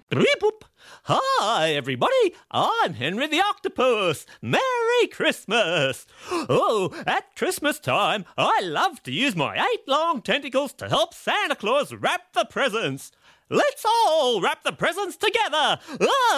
Boop. Hi, everybody. I'm Henry the Octopus. Merry Christmas. Oh, at Christmas time, I love to use my 8 long tentacles to help Santa Claus wrap the presents. Let's all wrap the presents together.